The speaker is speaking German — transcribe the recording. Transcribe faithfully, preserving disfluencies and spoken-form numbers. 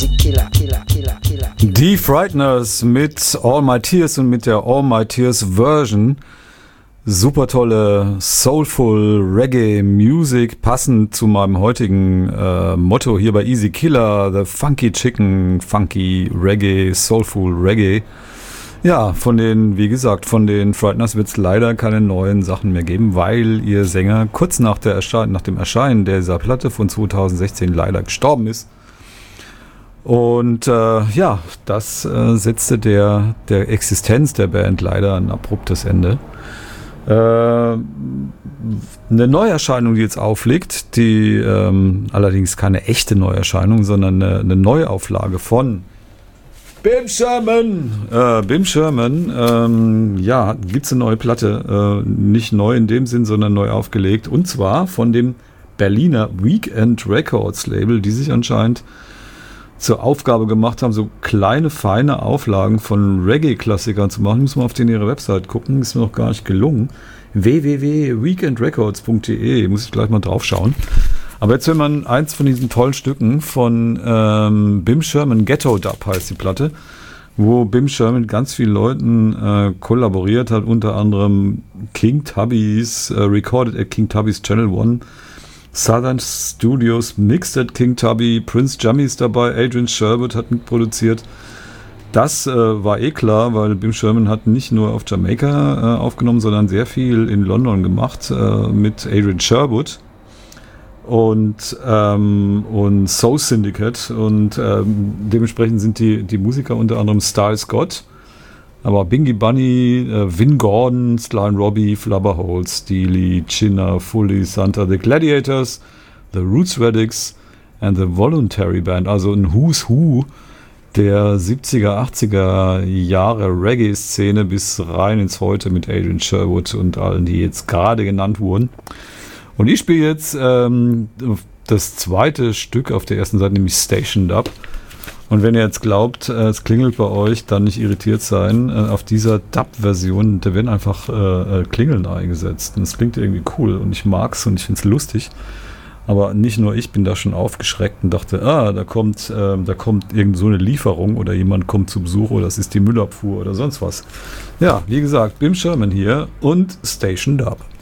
Die Frighteners mit All My Tears und mit der All My Tears Version. Super tolle, soulful Reggae Music, passend zu meinem heutigen äh, Motto hier bei Easy Killer, The Funky Chicken, Funky Reggae, Soulful Reggae. Ja, von den, wie gesagt, von den Frighteners wird es leider keine neuen Sachen mehr geben, weil ihr Sänger kurz nach, der Erschein- nach dem Erscheinen dieser Platte von zweitausendsechzehn leider gestorben ist. Und äh, ja, das äh, setzte der, der Existenz der Band leider ein abruptes Ende. Äh, eine Neuerscheinung, die jetzt aufliegt, die ähm, allerdings keine echte Neuerscheinung, sondern eine, eine Neuauflage von Bim Sherman. Äh, Bim Sherman, ähm, ja, gibt es eine neue Platte, äh, nicht neu in dem Sinn, sondern neu aufgelegt. Und zwar von dem Berliner Weekend Records Label, die sich anscheinend zur Aufgabe gemacht haben, so kleine, feine Auflagen von Reggae-Klassikern zu machen. Ich muss mal auf den ihre Website gucken, ist mir noch gar nicht gelungen. w w w punkt weekend records punkt d e, muss ich gleich mal drauf schauen. Aber jetzt, wenn man eins von diesen tollen Stücken von ähm, Bim Sherman, Ghetto Dub heißt die Platte, wo Bim Sherman mit ganz vielen Leuten äh, kollaboriert hat, unter anderem King Tubby's, äh, recorded at King Tubby's Channel One, Southern Studios, Mixed at King Tubby, Prince Jammy ist dabei, Adrian Sherbert hat mitproduziert. Das äh, war eh klar, weil Bim Sherman hat nicht nur auf Jamaika äh, aufgenommen, sondern sehr viel in London gemacht äh, mit Adrian Sherbert und, ähm, und Soul Syndicate. Und ähm, dementsprechend sind die, die Musiker unter anderem Style Scott, aber Bingy Bunny, äh, Vin Gordon, Sly and Robbie, Flubberhole, Steely, Chinna, Fully, Santa, The Gladiators, The Roots Radix and The Voluntary Band. Also ein Who's Who der siebziger, achtziger Jahre Reggae-Szene bis rein ins Heute mit Adrian Sherwood und allen, die jetzt gerade genannt wurden. Und ich spiele jetzt ähm, das zweite Stück auf der ersten Seite, nämlich Station Dub. Und wenn ihr jetzt glaubt, es klingelt bei euch, dann nicht irritiert sein. Auf dieser Dub-Version, da werden einfach äh, Klingeln eingesetzt. Und es klingt irgendwie cool und ich mag's und ich find's lustig. Aber nicht nur ich bin da schon aufgeschreckt und dachte, ah, da kommt, äh, da kommt irgend so eine Lieferung oder jemand kommt zu Besuch oder das ist die Müllabfuhr oder sonst was. Ja, wie gesagt, Bim Sherman hier und Station Dub.